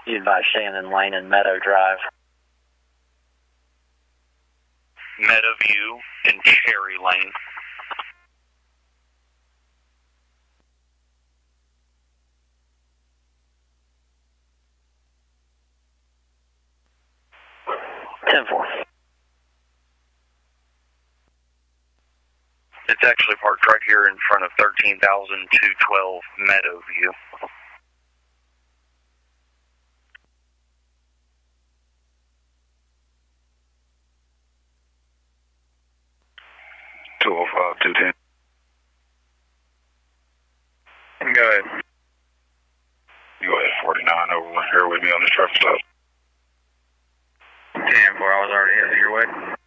You advise Shannon Lane and Meadow Drive. Meadowview and Cherry Lane. Ten-4. It's actually parked right here in front of 13,212 Meadowview. Two oh five 210. Go ahead. You go ahead, 49 over here with me on this traffic stop. 10-4, I was already headed your way.